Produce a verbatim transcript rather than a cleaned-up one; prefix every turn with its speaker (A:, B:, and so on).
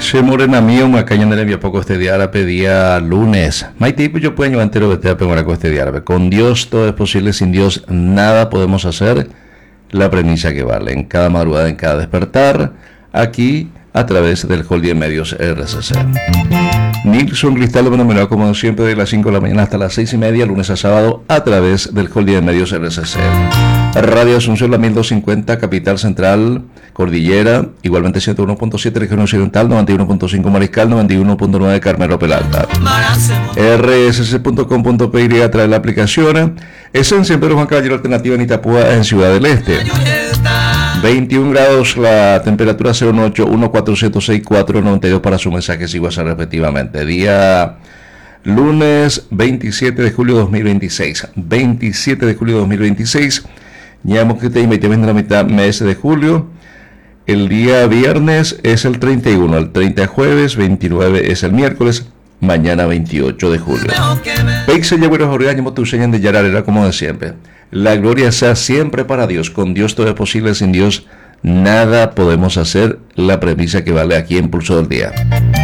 A: Se morena mío, macaña de envía poco este día, día lunes. Maite, yo puedo llevar entero de te con este día. Con Dios todo es posible, sin Dios nada podemos hacer. La premisa que vale en cada madrugada, en cada despertar, aquí a través del Hall de Medios R C C. Nilson Cristal, fenomenal como siempre, de las cinco de la mañana hasta las seis y media, lunes a sábado, a través del Hall de Medios R C C. Radio Asunción, la mil doscientos cincuenta, Capital Central, Cordillera, igualmente ciento uno punto siete, Región Occidental, noventa y uno punto cinco Mariscal, noventa y uno punto nueve Carmelo Peralta. R S C punto com punto P Y a través de la aplicación. Es en Siempre Juan Caballero Alternativa en Itapúa, en Ciudad del Este. veintiún grados la temperatura, cero ocho uno cuatro cero seis cuatro nueve dos para sus mensajes y WhatsApp respectivamente. Día lunes veintisiete de julio de dos mil veintiséis. veintisiete de julio de dos mil veintiséis. Ya hemos que te invitamos en la mitad mes de julio. El día viernes es el treinta y uno, el treinta es jueves, veintinueve es el miércoles, mañana veintiocho de julio. Peixe ya buenos orgánicos tu señan de Yararera como de siempre. La gloria sea siempre para Dios. Con Dios todo es posible, sin Dios nada podemos hacer. La premisa que vale aquí en Pulso del Día.